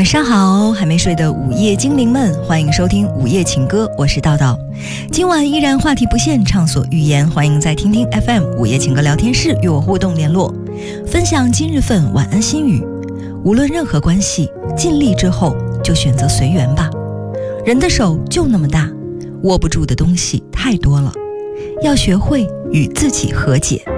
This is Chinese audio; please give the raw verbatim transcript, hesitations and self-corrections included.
上好，还没睡的午夜精灵们，欢迎收听午夜情歌，我是道道。今晚依然话题不限，畅所欲言，欢迎在听听 F M 午夜情歌聊天室与我互动联络，分享今日份晚安心语。无论任何关系，尽力之后就选择随缘吧。人的手就那么大，握不住的东西太多了，要学会与自己和解。